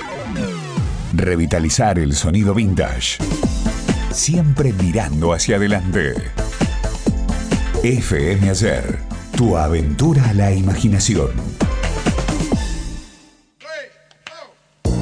Revitalizar el sonido vintage. Siempre mirando hacia adelante. FM Ayer. Tu aventura a la imaginación.